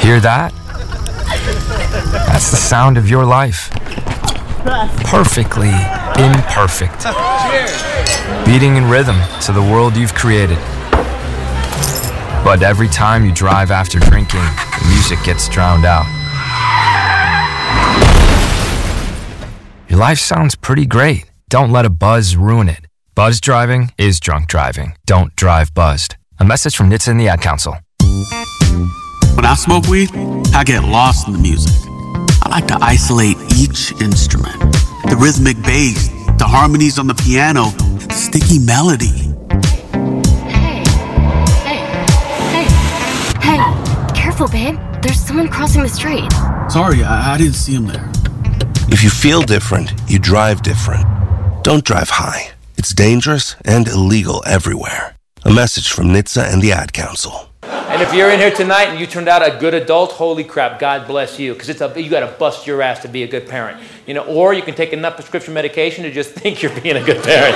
Hear that? That's the sound of your life. Perfectly imperfect. Beating in rhythm to the world you've created. But every time you drive after drinking, the music gets drowned out. Your life sounds pretty great. Don't let a buzz ruin it. Buzz driving is drunk driving. Don't drive buzzed. A message from NHTSA and the Ad Council. When I smoke weed, I get lost in the music. I like to isolate each instrument. The rhythmic bass, the harmonies on the piano, the sticky melody. Hey, careful, babe. There's someone crossing the street. Sorry, I didn't see him there. If you feel different, you drive different. Don't drive high. It's dangerous and illegal everywhere. A message from NHTSA and the Ad Council. And if you're in here tonight and you turned out a good adult, holy crap, God bless you, because you got to bust your ass to be a good parent, Or you can take enough prescription medication to just think you're being a good parent.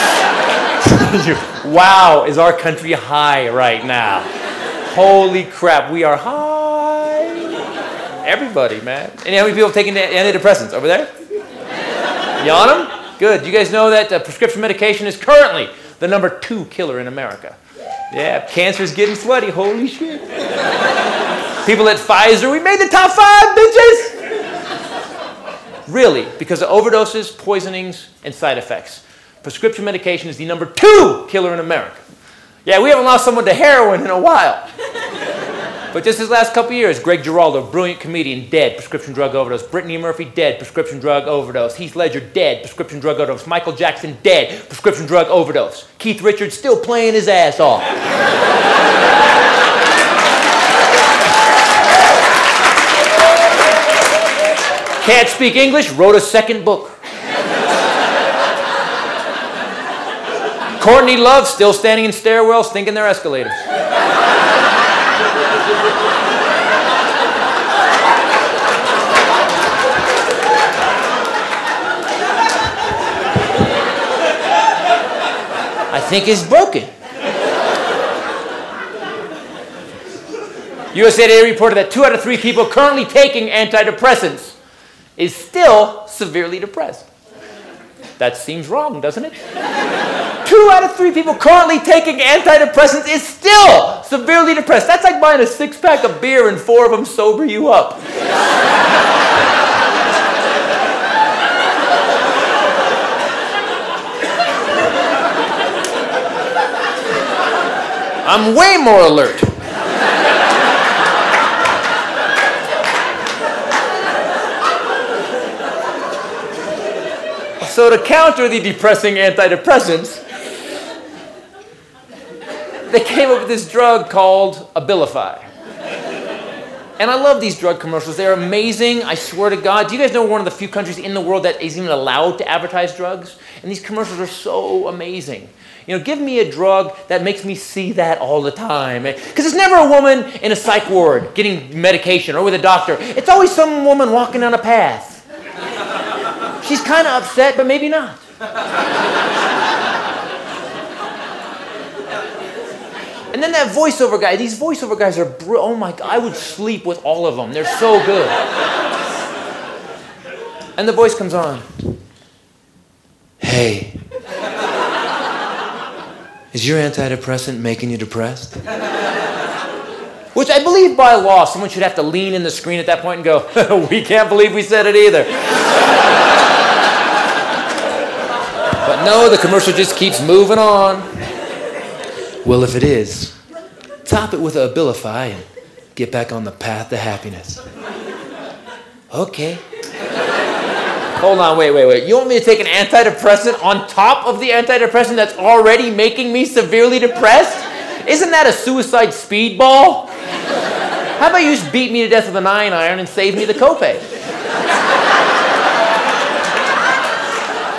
Wow, is our country high right now? Holy crap, we are high. Everybody, man. And how many people have taken antidepressants over there? You on them? Good. You guys know that prescription medication is currently the number 2 killer in America. Yeah, cancer's getting sweaty. Holy shit. People at Pfizer, we made the top 5, bitches! Really, because of overdoses, poisonings, and side effects. Prescription medication is the number 2 killer in America. Yeah, we haven't lost someone to heroin in a while. But just this last couple years, Greg Giraldo, brilliant comedian, dead, prescription drug overdose. Brittany Murphy, dead, prescription drug overdose. Heath Ledger, dead, prescription drug overdose. Michael Jackson, dead, prescription drug overdose. Keith Richards, still playing his ass off. Can't speak English, wrote a second book. Courtney Love, still standing in stairwells, thinking they're escalators. I think it's broken. USA Today reported that 2 out of 3 people currently taking antidepressants is still severely depressed. That seems wrong, doesn't it? 2 out of 3 people currently taking antidepressants is still severely depressed. That's like buying a 6-pack of beer and 4 of them sober you up. I'm way more alert. So to counter the depressing antidepressants, they came up with this drug called Abilify. And I love these drug commercials. They're amazing, I swear to God. Do you guys know we're one of the few countries in the world that is even allowed to advertise drugs? And these commercials are so amazing. Give me a drug that makes me see that all the time. Because it's never a woman in a psych ward getting medication or with a doctor. It's always some woman walking down a path. She's kind of upset, but maybe not. And then that voiceover guy, these voiceover guys are, oh my God, I would sleep with all of them. They're so good. And the voice comes on. Hey. Is your antidepressant making you depressed? Which I believe by law, someone should have to lean in the screen at that point and go, we can't believe we said it either. But no, the commercial just keeps moving on. Well, if it is, top it with Abilify and get back on the path to happiness. Okay. Hold on, wait. You want me to take an antidepressant on top of the antidepressant that's already making me severely depressed? Isn't that a suicide speedball? How about you just beat me to death with a 9-iron and save me the copay?